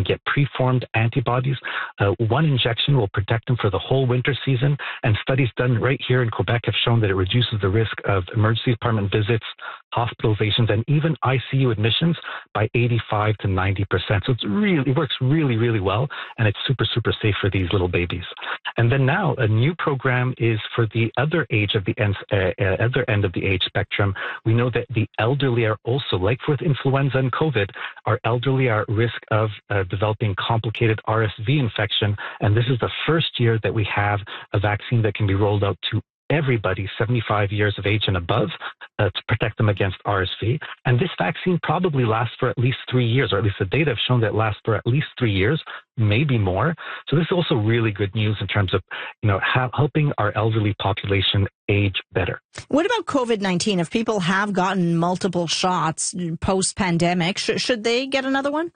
can get preformed antibodies. One injection will protect them for the whole winter season, and studies done right here in Quebec have shown that it reduces the risk of emergency department visits, hospitalizations, and even ICU admissions by 85 to 90%. So it works really, really well, and it's super, super safe for these little babies. And then now a new program is for the other age of the other end of the age spectrum. We know that the elderly are also, like with influenza and COVID, our elderly are at risk of developing complicated RSV infection. And this is the first year that we have a vaccine that can be rolled out to everybody 75 years of age and above to protect them against RSV. And this vaccine probably lasts for at least 3 years, or at least the data have shown that it lasts for at least 3 years, maybe more. So this is also really good news in terms of, helping our elderly population age better. What about COVID-19? If people have gotten multiple shots post-pandemic, should they get another one?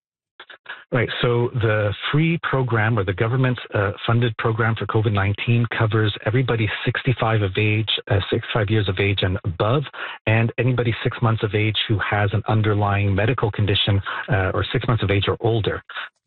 Right. So the free program, or the government funded program for COVID-19, covers everybody 65 years of age and above, and anybody 6 months of age who has an underlying medical condition or 6 months of age or older.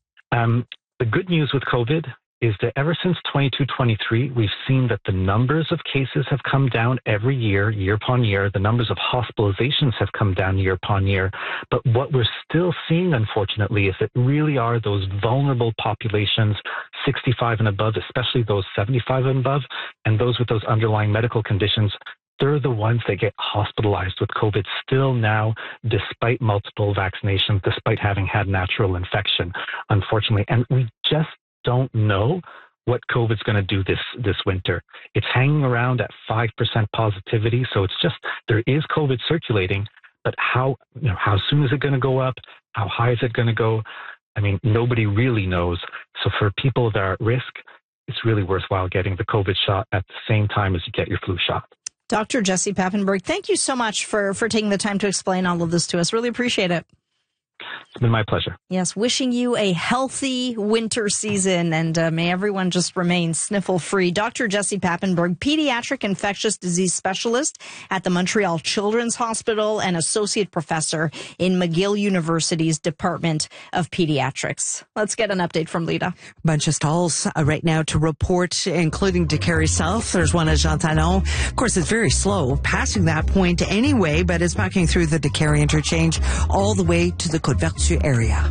The good news with COVID is that ever since 22-23, we've seen that the numbers of cases have come down every year, year upon year. The numbers of hospitalizations have come down year upon year. But what we're still seeing, unfortunately, is that really are those vulnerable populations, 65 and above, especially those 75 and above, and those with those underlying medical conditions. They're the ones that get hospitalized with COVID still now, despite multiple vaccinations, despite having had natural infection, unfortunately. And we just don't know what COVID's going to do this winter. It's hanging around at 5% positivity. So it's just, there is COVID circulating, but how soon is it going to go up? How high is it going to go? I mean, nobody really knows. So for people that are at risk, it's really worthwhile getting the COVID shot at the same time as you get your flu shot. Dr. Jesse Papenburg, thank you so much for taking the time to explain all of this to us. Really appreciate it. It's been my pleasure. Yes, wishing you a healthy winter season, and may everyone just remain sniffle-free. Dr. Jesse Papenburg, pediatric infectious disease specialist at the Montreal Children's Hospital and associate professor in McGill University's Department of Pediatrics. Let's get an update from Lita. A bunch of stalls right now to report, including Décarie South. There's one at Jean Talon. Of course, it's very slow passing that point anyway, but it's backing through the Décarie interchange all the way to the Côte-Vertu area.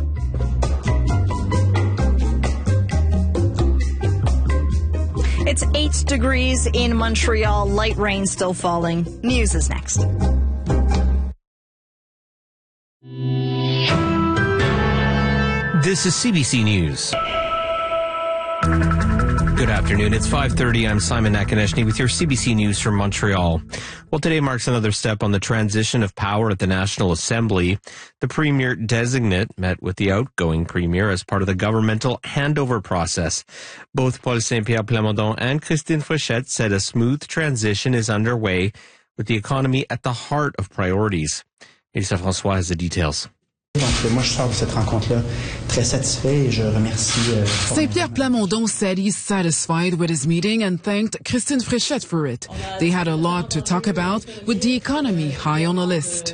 It's 8 degrees in Montreal. Light rain still falling. News is next. This is CBC News. Good afternoon. It's 5:30. I'm Simon Nakaneshny with your CBC News from Montreal. Well, today marks another step on the transition of power at the National Assembly. The Premier designate met with the outgoing Premier as part of the governmental handover process. Both Paul Saint-Pierre Plamondon and Christine Fréchette said a smooth transition is underway with the economy at the heart of priorities. Elisa François has the details. Moi, je sors de cette rencontre-là très satisfait et je remercie... Saint-Pierre Plamondon said he's satisfied with his meeting and thanked Christine Fréchette for it. They had a lot to talk about, with the economy high on the list.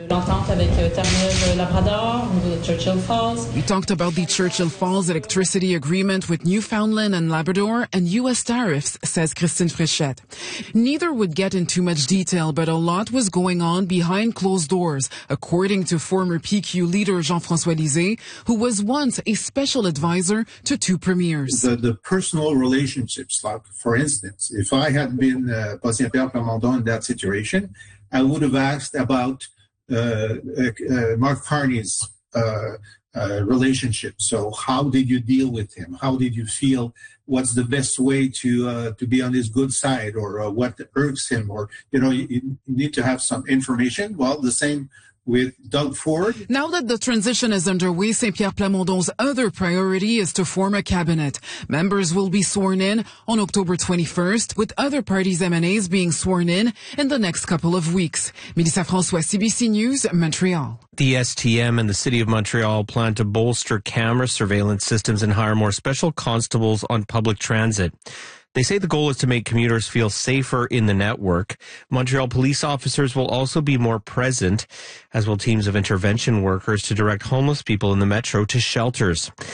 We talked about the Churchill Falls electricity agreement with Newfoundland and Labrador and U.S. tariffs, says Christine Fréchette. Neither would get into much detail, but a lot was going on behind closed doors, according to former PQ leader Jean-François Lisée, who was once a special advisor to two premiers. The personal relationships, like, for instance, if I had been Paul Saint-Pierre Plamondon in that situation, I would have asked about Mark Carney's relationship. So how did you deal with him? How did you feel? What's the best way to be on his good side, or what irks him? Or, you need to have some information. Well, the same with Doug Ford. Now that the transition is underway, Saint-Pierre Plamondon's other priority is to form a cabinet. Members will be sworn in on October 21st, with other parties' MNAs being sworn in the next couple of weeks. Melissa François, CBC News, Montreal. The STM and the City of Montreal plan to bolster camera surveillance systems and hire more special constables on public transit. They say the goal is to make commuters feel safer in the network. Montreal police officers will also be more present, as will teams of intervention workers to direct homeless people in the metro to shelters.